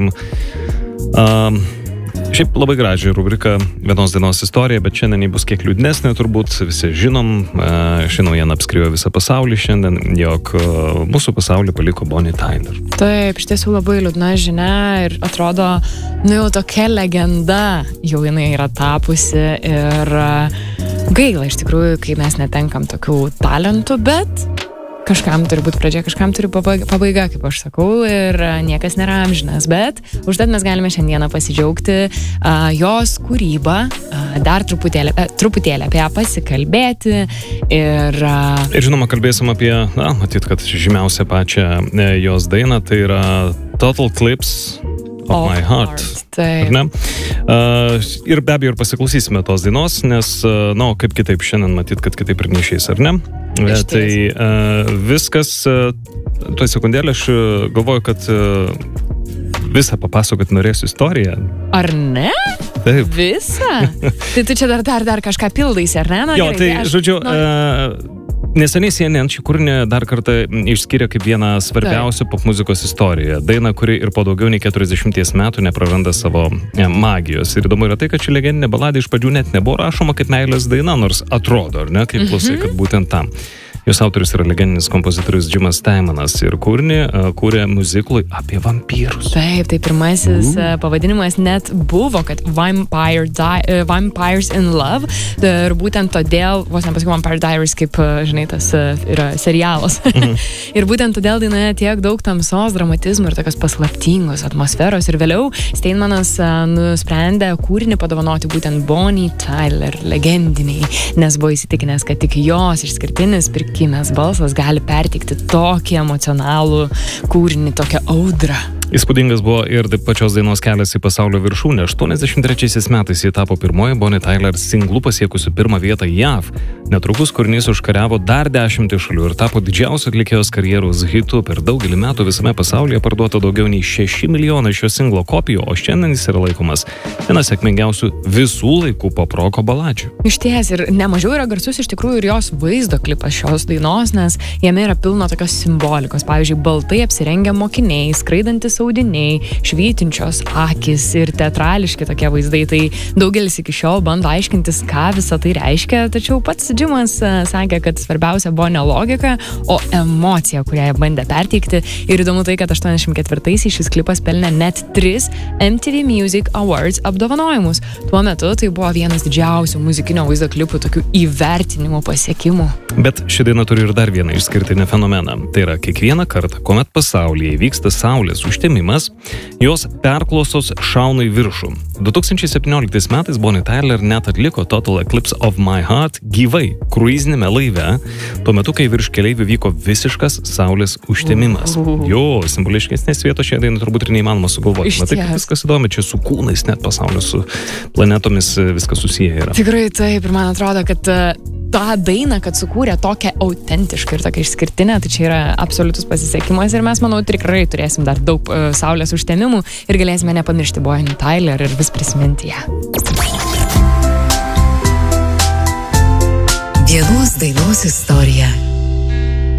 turim šiaip labai gražią rubriką vienos dienos istorija, bet šiandien bus kiek liūdnesnė turbūt, visi žinom, ši naujiena apskriejo visą pasaulį šiandien, jog mūsų pasaulį paliko Bonnie Tyler. Taip, iš tiesų labai liūdna žinia ir atrodo, jau tokia legenda jau jinai yra tapusi ir gaila iš tikrųjų, kai mes netenkam tokių talentų, bet kažkam turi būti pradžia, kažkam turi pabaiga, kaip aš sakau, ir niekas nėra amžinas, bet užtat mes galime šiandieną pasidžiaugti jos kūrybą, dar truputėlį apie ją pasikalbėti ir žinoma, kalbėsim apie, matyt, kad žymiausią pačią jos dainą, tai yra Total Eclipse of My Heart. Taip. Ir be abejo ir pasiklausysime tos dainos, nes, kaip kitaip šiandien matyt, kad kitaip ir neišeis, ar ne? Tai viskas, tuoj sekundėlę, aš galvoju, kad visą papasakot norėsiu istoriją. Ar ne? Taip. Visą? Tai tu čia dar kažką pildaisi, ar ne? Jo, tai, žodžiu, neseniai CNN šį kūrinį dar kartą išskyrė kaip vieną svarbiausių popmuzikos istorijoje. Daina, kuri ir po daugiau nei 40 metų nepraranda savo magijos. Ir įdomu yra tai, kad ši legendinė baladė iš pradžių net nebuvo rašoma kaip meilės daina, nors atrodo, ar ne, kaip klausai, kad būtent tam. Jos autorius yra legendinis kompozitorius Jimas Steinmanas ir kūrinį kūrė muziklui apie vampyrus. Taip, tai pirmasis pavadinimas net buvo, kad Vampires in Love. Ir būtent todėl, vos nepasakau Vampire Diaries, kaip, žinai, tas yra serialas. Ir būtent todėl dainoje tiek daug tamsos, dramatizmų ir tokios paslaptingos atmosferos. Ir vėliau Steinmanas nusprendė kūrinį padovanoti būtent Bonnie Tyler, legendiniai, nes buvo įsitikinęs, kad tik jos išskirtinis pirkimės balsas gali perteikti tokį emocionalų kūrinį, tokią audrą. Įspūdingas buvo ir pačios dainos kelias į pasaulio viršūnę. 83 metais jie tapo pirmoji Bonnie Tyler singlu pasiekusiu pirmą vietą JAV. Netrukus kūrinys užkariavo dar 10 šalių ir tapo didžiausiu atlikėjos karjeros hitu. Per daugelį metų visame pasaulyje parduota daugiau nei 6 milijonai šio singlo kopijų, o šiandien jis yra laikomas vienas sėkmingiausių visų laikų poproko baladžių. Išties, ir nemažiau yra garsus iš tikrųjų ir jos vaizdo klipas šios dainos, nes jame yra pilna tokios simbolikos. Pavyzdžiui, baltai apsirengę mokiniai, skraidantis audiniai, švytinčios akis ir teatrališki tokie vaizdai. Tai daugelis iki šiol bando aiškintis, ką visą tai reiškia, tačiau pats Jimas sakė, kad svarbiausia buvo ne logika, o emocija, kurią jie bandė perteikti. Ir įdomu tai, kad 84-aisiais šis klipas pelnė net 3 MTV Music Awards apdovanojimus. Tuo metu tai buvo vienas didžiausių muzikinio vaizdo klipų tokių įvertinimų pasiekimų. Bet ši daina turi ir dar vieną išskirtinį fenomeną. Tai yra kiekvieną kartą, kuomet pasaulyje vyksta saulės užtemimas, jos perklausos šauna į viršų. 2017 metais Bonnie Tyler net atliko Total Eclipse of My Heart gyvai, kruizinėme laive, tuo metu, kai virš keleivių vyko visiškas saulės užtemimas. Jo, simboliškesnės vietos šią dainą turbūt ir neįmanoma sugalvoti. Matai, kaip viskas įdomi, čia su kūnais, net pasaulio, su planetomis viskas susiję yra. Tikrai taip, ir man atrodo, kad tą dainą, kad sukūrė tokią autentišką ir tokią išskirtinę, tai čia yra absoliutus pasisekimas ir mes, manau, tikrai turėsim dar daug saulės užtemimų ir galėsime nepamiršti Bonnie Tyler ir vis prisiminti ją. Vienos dainos istorija.